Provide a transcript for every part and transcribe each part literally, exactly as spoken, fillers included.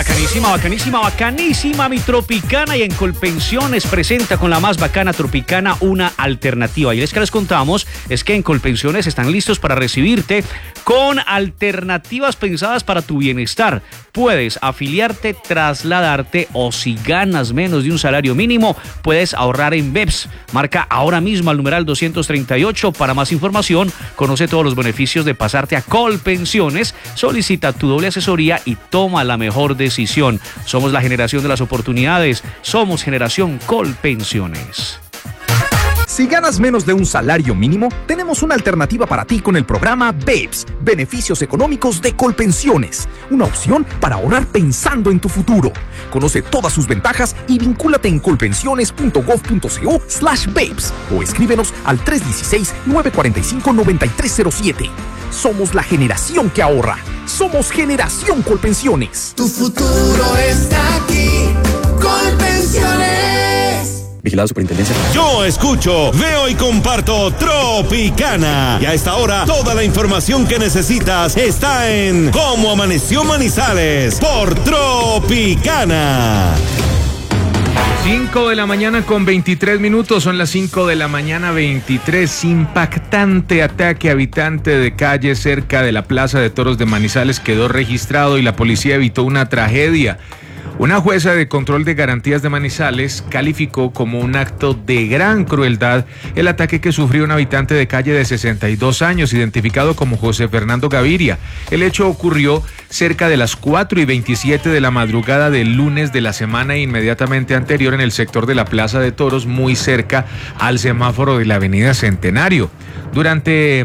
Bacanísima, bacanísima, bacanísima mi Tropicana, y en Colpensiones presenta con la más bacana Tropicana una alternativa. Y es que les contamos, es que en Colpensiones están listos para recibirte con alternativas pensadas para tu bienestar. Puedes afiliarte, trasladarte, o si ganas menos de un salario mínimo, puedes ahorrar en B E P S. Marca ahora mismo al numeral doscientos treinta y ocho para más información. Conoce todos los beneficios de pasarte a Colpensiones, solicita tu doble asesoría y toma la mejor decisión. Somos la generación de las oportunidades, somos Generación Colpensiones. Si ganas menos de un salario mínimo, tenemos una alternativa para ti con el programa B E P S, Beneficios Económicos de Colpensiones. Una opción para ahorrar pensando en tu futuro. Conoce todas sus ventajas y vincúlate en colpensiones.gov.co slash B E P S o escríbenos al tres uno seis, nueve cuatro cinco, nueve tres cero siete. Somos la generación que ahorra. Somos Generación Colpensiones. Tu futuro está aquí. Colpensiones. Vigilado Superintendencia. Yo escucho, veo y comparto Tropicana. Y a esta hora, toda la información que necesitas está en Cómo Amaneció Manizales por Tropicana. cinco de la mañana con veintitrés minutos, son las cinco de la mañana veintitrés. Impactante ataque a habitante de calle cerca de la Plaza de Toros de Manizales quedó registrado y la policía evitó una tragedia. Una jueza de control de garantías de Manizales calificó como un acto de gran crueldad el ataque que sufrió un habitante de calle de sesenta y dos años, identificado como José Fernando Gaviria. El hecho ocurrió cerca de las cuatro y veintisiete de la madrugada del lunes de la semana inmediatamente anterior en el sector de la Plaza de Toros, muy cerca al semáforo de la Avenida Centenario. Durante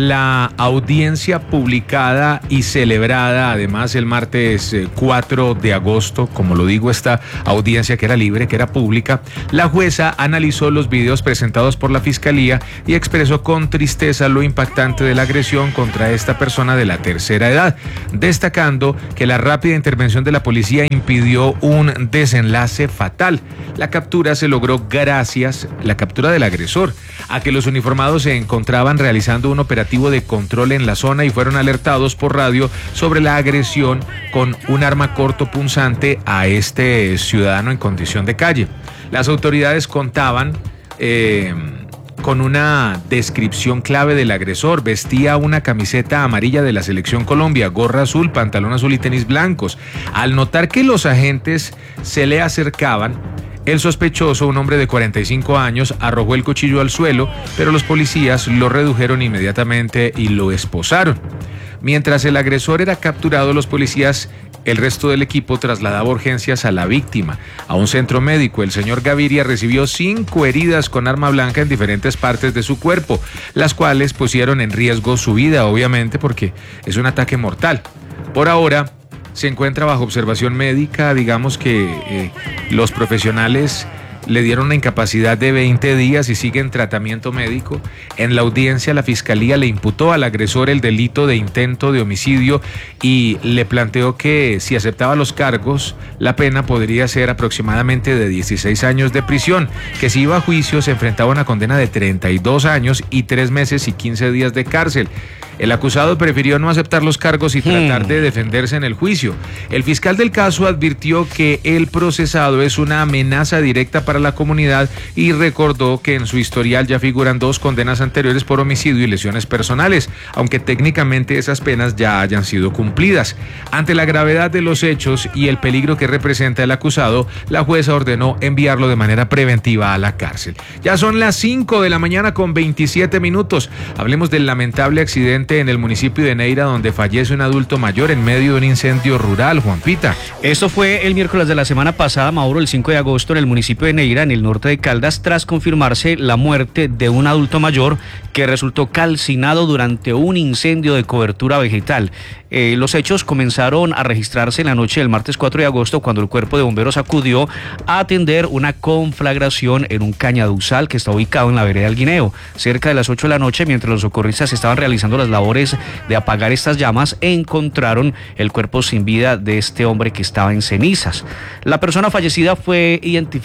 la audiencia publicada y celebrada además el martes cuatro de agosto, como lo digo, esta audiencia que era libre, que era pública, la jueza analizó los videos presentados por la Fiscalía y expresó con tristeza lo impactante de la agresión contra esta persona de la tercera edad, destacando que la rápida intervención de la policía impidió un desenlace fatal. La captura se logró gracias, la captura del agresor, a que los uniformados se encontraban realizando un operativo de control en la zona y fueron alertados por radio sobre la agresión con un arma corto punzante a este ciudadano en condición de calle. Las autoridades contaban eh, con una descripción clave del agresor. Vestía una camiseta amarilla de la Selección Colombia, gorra azul, pantalón azul y tenis blancos. Al notar que los agentes se le acercaban, el sospechoso, un hombre de cuarenta y cinco años, arrojó el cuchillo al suelo, pero los policías lo redujeron inmediatamente y lo esposaron. Mientras el agresor era capturado, los policías, el resto del equipo, trasladaba urgencias a la víctima a un centro médico. El señor Gaviria recibió cinco heridas con arma blanca en diferentes partes de su cuerpo, las cuales pusieron en riesgo su vida, obviamente, porque es un ataque mortal. Por ahora se encuentra bajo observación médica. Digamos que eh, los profesionales le dieron una incapacidad de veinte días y sigue en tratamiento médico. En la audiencia, la Fiscalía le imputó al agresor el delito de intento de homicidio y le planteó que si aceptaba los cargos, la pena podría ser aproximadamente de dieciséis años de prisión, que si iba a juicio se enfrentaba a una condena de treinta y dos años y tres meses y quince días de cárcel. El acusado prefirió no aceptar los cargos y tratar de defenderse en el juicio. El fiscal del caso advirtió que el procesado es una amenaza directa para la comunidad y recordó que en su historial ya figuran dos condenas anteriores por homicidio y lesiones personales, aunque técnicamente esas penas ya hayan sido cumplidas. Ante la gravedad de los hechos y el peligro que representa el acusado, la jueza ordenó enviarlo de manera preventiva a la cárcel. Ya son las cinco de la mañana con veintisiete minutos. Hablemos del lamentable accidente en el municipio de Neira, donde fallece un adulto mayor en medio de un incendio rural. Juanpita. Esto fue el miércoles de la semana pasada, Mauro, el cinco de agosto, en el municipio de Neira, en el norte de Caldas, tras confirmarse la muerte de un adulto mayor que resultó calcinado durante un incendio de cobertura vegetal. Eh, los hechos comenzaron a registrarse en la noche del martes cuatro de agosto, cuando el cuerpo de bomberos acudió a atender una conflagración en un cañaduzal que está ubicado en la vereda del Guineo. Cerca de las ocho de la noche, mientras los socorristas estaban realizando las labores de apagar estas llamas, encontraron el cuerpo sin vida de este hombre que estaba en cenizas. La persona fallecida fue identificada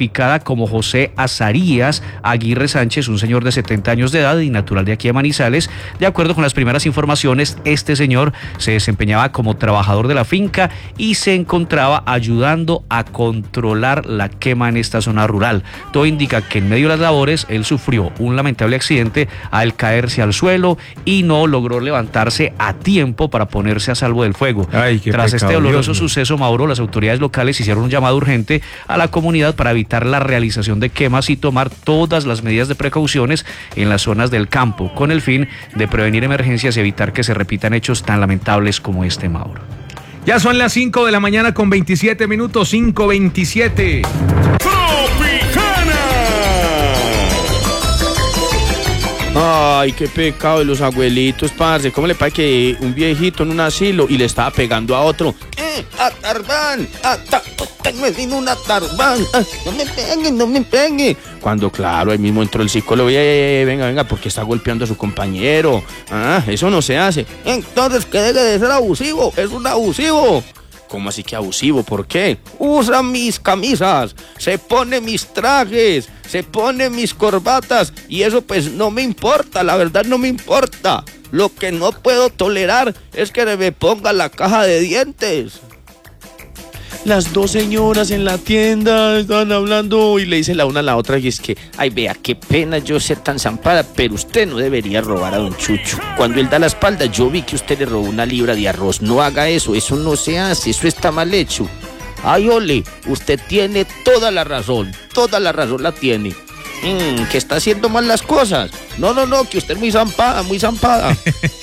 como José Azarías Aguirre Sánchez, un señor de setenta años de edad y natural de aquí de Manizales. De acuerdo con las primeras informaciones, este señor se desempeñaba como trabajador de la finca y se encontraba ayudando a controlar la quema en esta zona rural. Todo indica que en medio de las labores él sufrió un lamentable accidente al caerse al suelo y no logró levantarse a tiempo para ponerse a salvo del fuego. Ay, qué Tras pecado, este doloroso Dios mío. suceso, Mauro, las autoridades locales hicieron un llamado urgente a la comunidad para evitar la realización de quemas y tomar todas las medidas de precauciones en las zonas del campo, con el fin de prevenir emergencias y evitar que se repitan hechos tan lamentables como este, Mauro. Ya son las cinco de la mañana con veintisiete minutos, cinco veintisiete. Ay, qué pecado de los abuelitos, parce. ¿Cómo le parece que un viejito en un asilo y le estaba pegando a otro? ¡Eh, Atarbán! ¡Me vino un Atarbán! ¡No me pegue, no me pegue! Cuando, claro, ahí mismo entró el psicólogo y, eh, venga, venga, porque está golpeando a su compañero. Ah, eso no se hace. Entonces, que deje de ser abusivo. Es un abusivo. ¿Cómo así que abusivo? ¿Por qué? Usa mis camisas, se pone mis trajes, se pone mis corbatas y eso pues no me importa, la verdad no me importa. Lo que no puedo tolerar es que me ponga la caja de dientes. Las dos señoras en la tienda estaban hablando y le dice la una a la otra y es que, ay, vea, qué pena yo ser tan zampada, pero usted no debería robar a don Chucho. Cuando él da la espalda, yo vi que usted le robó una libra de arroz. No haga eso, eso no se hace, eso está mal hecho. Ay, ole, usted tiene toda la razón, toda la razón la tiene. Mm, que está haciendo mal las cosas. No, no, no, que usted es muy zampada, muy zampada.